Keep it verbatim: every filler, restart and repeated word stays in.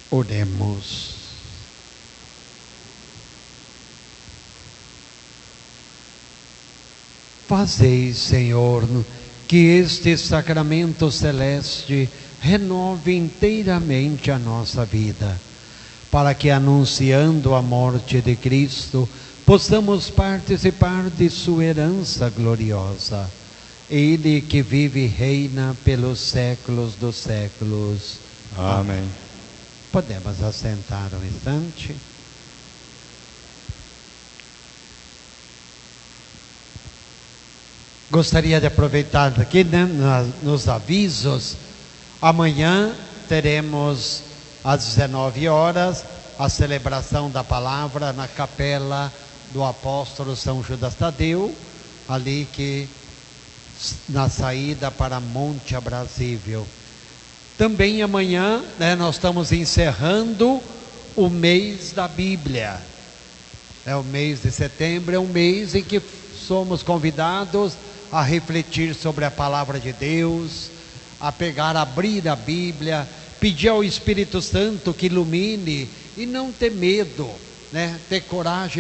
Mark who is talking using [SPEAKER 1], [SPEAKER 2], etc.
[SPEAKER 1] Oremos. Fazei, Senhor, que este sacramento celeste renove inteiramente a nossa vida, para que, anunciando a morte de Cristo, possamos participar de sua herança gloriosa. Ele que vive e reina pelos séculos dos séculos.
[SPEAKER 2] Amém.
[SPEAKER 1] Podemos assentar um instante. Gostaria de aproveitar aqui, né, nos avisos. Amanhã teremos às dezenove horas a celebração da palavra na capela do apóstolo São Judas Tadeu, ali que na saída para Monte Abrasível. Também amanhã, né, nós estamos encerrando o mês da Bíblia. É o mês de setembro, é um mês em que somos convidados a refletir sobre a palavra de Deus, a pegar, abrir a Bíblia, pedir ao Espírito Santo que ilumine e não ter medo, né? Ter coragem